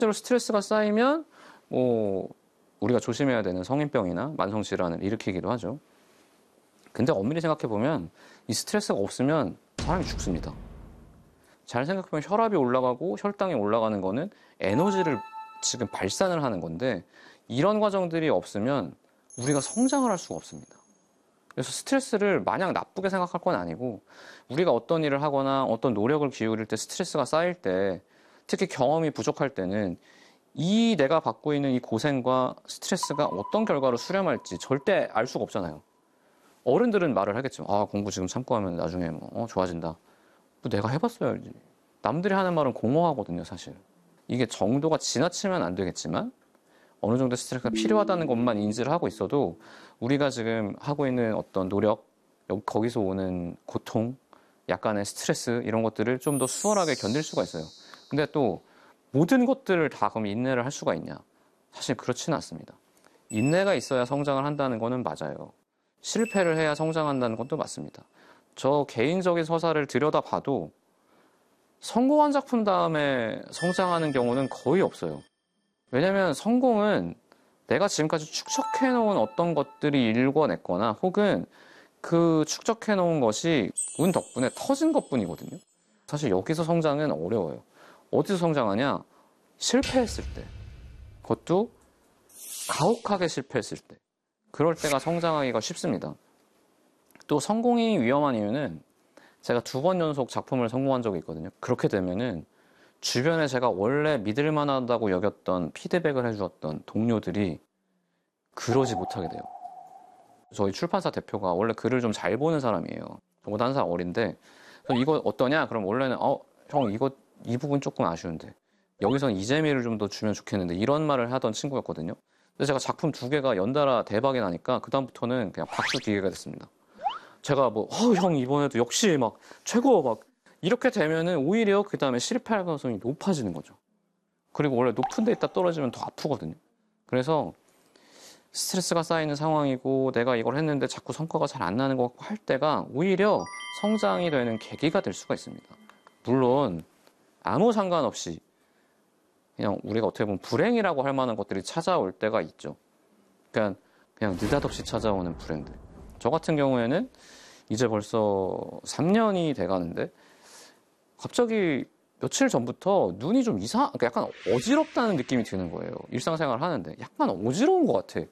실제로 스트레스가 쌓이면 우리가 조심해야 되는 성인병이나 만성질환을 일으키기도 하죠. 근데 엄밀히 생각해보면 이 스트레스가 없으면 사람이 죽습니다. 잘 생각해보면 혈압이 올라가고 혈당이 올라가는 거는 에너지를 지금 발산을 하는 건데 이런 과정들이 없으면 우리가 성장을 할 수가 없습니다. 그래서 스트레스를 마냥 나쁘게 생각할 건 아니고 우리가 어떤 일을 하거나 어떤 노력을 기울일 때 스트레스가 쌓일 때 특히 경험이 부족할 때는 이 내가 받고 있는 이 고생과 스트레스가 어떤 결과로 수렴할지 절대 알 수가 없잖아요. 어른들은 말을 하겠죠. 아, 공부 지금 참고 하면 나중에 좋아진다. 내가 해봤어야지. 남들이 하는 말은 공허하거든요, 사실. 이게 정도가 지나치면 안 되겠지만 어느 정도 스트레스가 필요하다는 것만 인지를 하고 있어도 우리가 지금 하고 있는 어떤 노력, 거기서 오는 고통, 약간의 스트레스 이런 것들을 좀 더 수월하게 견딜 수가 있어요. 근데 또 모든 것들을 다 그럼 인내를 할 수가 있냐? 사실 그렇지는 않습니다. 인내가 있어야 성장을 한다는 거는 맞아요. 실패를 해야 성장한다는 것도 맞습니다. 저 개인적인 서사를 들여다봐도 성공한 작품 다음에 성장하는 경우는 거의 없어요. 왜냐면 성공은 내가 지금까지 축적해놓은 어떤 것들이 일궈냈거나 혹은 그 축적해놓은 것이 운 덕분에 터진 것뿐이거든요. 사실 여기서 성장은 어려워요. 어디서 성장하냐? 실패했을 때. 그것도 가혹하게 실패했을 때. 그럴 때가 성장하기가 쉽습니다. 또 성공이 위험한 이유는 제가 2번 연속 작품을 성공한 적이 있거든요. 그렇게 되면은 주변에 제가 원래 믿을 만하다고 여겼던 피드백을 해주었던 동료들이 그러지 못하게 돼요. 저희 출판사 대표가 원래 글을 좀 잘 보는 사람이에요. 저보다 1살 어린데 이거 어떠냐? 그럼 원래는 형 이 부분 조금 아쉬운데 여기서는 이 재미를 좀 더 주면 좋겠는데 이런 말을 하던 친구였거든요. 근데 제가 작품 2개가 연달아 대박이 나니까 그다음부터는 그냥 박수 기계가 됐습니다. 제가 형 이번에도 역시 막 최고 막 이렇게 되면은 오히려 그 다음에 실패할 가능성이 높아지는 거죠. 그리고 원래 높은 데 있다 떨어지면 더 아프거든요. 그래서 스트레스가 쌓이는 상황이고 내가 이걸 했는데 자꾸 성과가 잘 안 나는 것 같고 할 때가 오히려 성장이 되는 계기가 될 수가 있습니다. 물론 아무 상관없이 그냥 우리가 어떻게 보면 불행이라고 할 만한 것들이 찾아올 때가 있죠. 그냥 느닷없이 찾아오는 불행들. 저 같은 경우에는 이제 벌써 3년이 돼가는데 갑자기 며칠 전부터 눈이 좀 그러니까 약간 어지럽다는 느낌이 드는 거예요. 일상생활을 하는데 약간 어지러운 것 같아.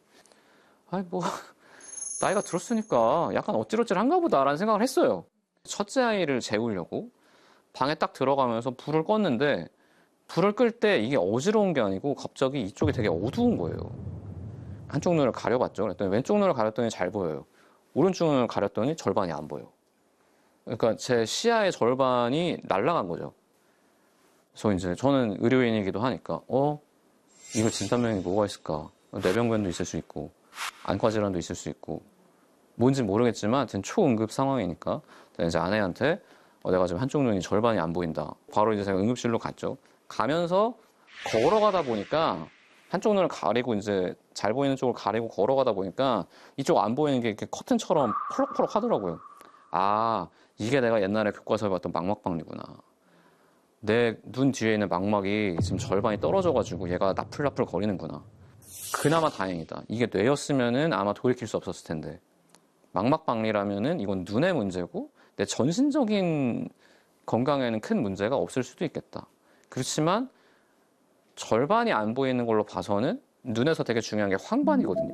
나이가 들었으니까 약간 어찌러찌한가 보다라는 생각을 했어요. 첫째 아이를 재우려고 방에 딱 들어가면서 불을 껐는데 불을 끌 때 이게 어지러운 게 아니고 갑자기 이쪽이 되게 어두운 거예요. 한쪽 눈을 가려봤죠. 그랬더니 왼쪽 눈을 가렸더니 잘 보여요. 오른쪽 눈을 가렸더니 절반이 안 보여. 그러니까 제 시야의 절반이 날아간 거죠. 그래서 이제 저는 의료인이기도 하니까 이거 진단명이 뭐가 있을까? 뇌병변도 있을 수 있고 안과 질환도 있을 수 있고 뭔지 모르겠지만 하여튼 초응급 상황이니까 이제 아내한테 내가 지금 한쪽 눈이 절반이 안 보인다. 바로 이제 제가 응급실로 갔죠. 가면서 걸어가다 보니까 한쪽 눈을 가리고 이제 잘 보이는 쪽을 가리고 걸어가다 보니까 이쪽 안 보이는 게 이렇게 커튼처럼 펄럭펄럭 하더라고요. 이게 내가 옛날에 교과서에 봤던 망막박리구나. 내 눈 뒤에 있는 망막이 지금 절반이 떨어져가지고 얘가 나풀나풀 거리는구나. 그나마 다행이다. 이게 뇌였으면은 아마 돌이킬 수 없었을 텐데. 망막박리라면은 이건 눈의 문제고 내 전신적인 건강에는 큰 문제가 없을 수도 있겠다. 그렇지만 절반이 안 보이는 걸로 봐서는 눈에서 되게 중요한 게 황반이거든요.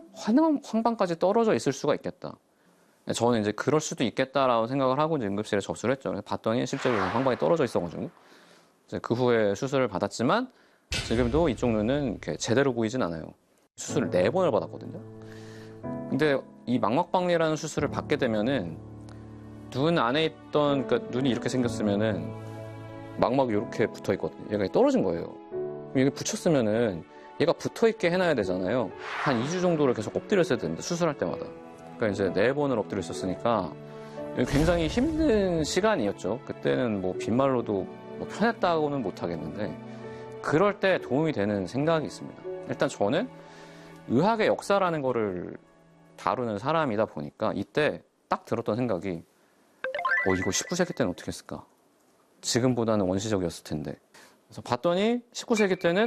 황반까지 떨어져 있을 수가 있겠다. 저는 이제 그럴 수도 있겠다라고 생각을 하고 이제 응급실에 접수를 했죠. 그래서 봤더니 실제로 황반이 떨어져 있어가지고 이제 그 후에 수술을 받았지만 지금도 이쪽 눈은 이렇게 제대로 보이진 않아요. 수술을 4번을 받았거든요. 근데 이 망막박리라는 수술을 받게 되면은 눈 안에 있던 그러니까 눈이 이렇게 생겼으면은 망막이 이렇게 붙어 있거든요. 얘가 떨어진 거예요. 이게 붙였으면은 얘가 붙어 있게 해놔야 되잖아요. 한 2주 정도를 계속 엎드려 있어야 되는데 수술할 때마다. 그러니까 이제 4번을 엎드려 있었으니까 굉장히 힘든 시간이었죠. 그때는 빈말로도 편했다고는 못 하겠는데 그럴 때 도움이 되는 생각이 있습니다. 일단 저는 의학의 역사라는 거를 다루는 사람이다 보니까 이때 딱 들었던 생각이 이거 19세기 때는 어떻게 했을까? 지금보다는 원시적이었을 텐데. 그래서 봤더니 19세기 때는